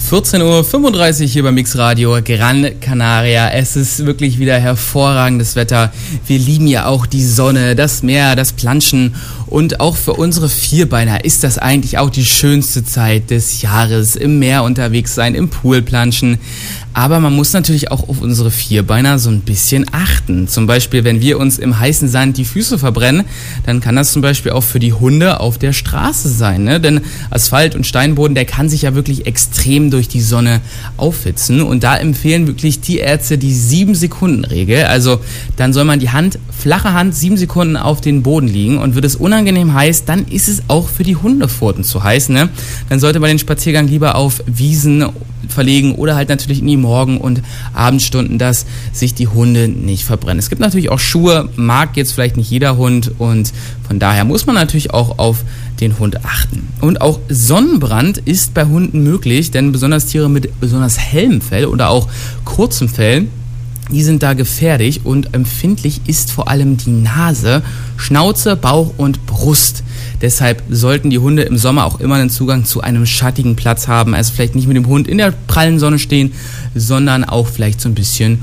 14:35 Uhr hier bei Mix Radio Gran Canaria. Es ist wirklich wieder hervorragendes Wetter. Wir lieben ja auch die Sonne, das Meer, das Planschen. Und auch für unsere Vierbeiner ist das eigentlich auch die schönste Zeit des Jahres. Im Meer unterwegs sein, im Pool planschen. Aber man muss natürlich auch auf unsere Vierbeiner so ein bisschen achten. Zum Beispiel, wenn wir uns im heißen Sand die Füße verbrennen, dann kann das zum Beispiel auch für die Hunde auf der Straße sein, ne? Denn Asphalt und Steinboden, der kann sich ja wirklich extrem durch die Sonne aufhitzen. Und da empfehlen wirklich die Ärzte die 7-Sekunden-Regel. Also dann soll man die flache Hand 7 Sekunden auf den Boden liegen, und wird es unangenehm heiß, dann ist es auch für die Hundepfoten zu heiß, ne? Dann sollte man den Spaziergang lieber auf Wiesen verlegen oder halt natürlich in die Morgen- und Abendstunden, dass sich die Hunde nicht verbrennen. Es gibt natürlich auch Schuhe, mag jetzt vielleicht nicht jeder Hund, und von daher muss man natürlich auch auf den Hund achten. Und auch Sonnenbrand ist bei Hunden möglich, denn besonders Tiere mit besonders hellem Fell oder auch kurzem Fell, die sind da gefährlich, und empfindlich ist vor allem die Nase, Schnauze, Bauch und Brust. Deshalb sollten die Hunde im Sommer auch immer einen Zugang zu einem schattigen Platz haben. Also vielleicht nicht mit dem Hund in der prallen Sonne stehen, sondern auch vielleicht so ein bisschen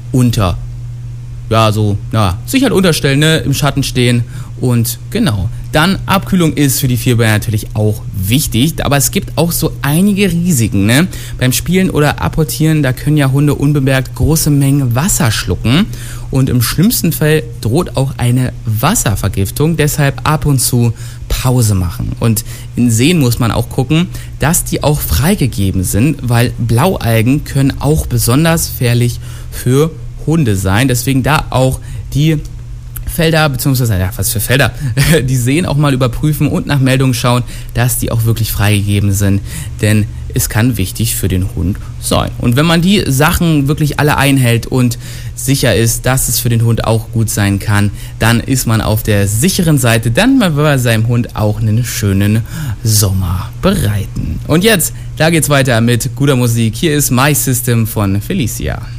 sich halt unterstellen, ne? Im Schatten stehen. Und genau, dann Abkühlung ist für die Vierbeiner natürlich auch wichtig, aber es gibt auch so einige Risiken, ne? Beim Spielen oder Apportieren, da können ja Hunde unbemerkt große Mengen Wasser schlucken, und im schlimmsten Fall droht auch eine Wasservergiftung. Deshalb ab und zu Pause machen. Und in Seen muss man auch gucken, dass die auch freigegeben sind, weil Blaualgen können auch besonders gefährlich für Hunde sein. Deswegen da auch die Felder, die Seen auch mal überprüfen und nach Meldungen schauen, dass die auch wirklich freigegeben sind, denn es kann wichtig für den Hund sein. Und wenn man die Sachen wirklich alle einhält und sicher ist, dass es für den Hund auch gut sein kann, dann ist man auf der sicheren Seite, dann mal bei seinem Hund auch einen schönen Sommer bereiten. Und jetzt, da geht's weiter mit guter Musik. Hier ist My System von Felicia.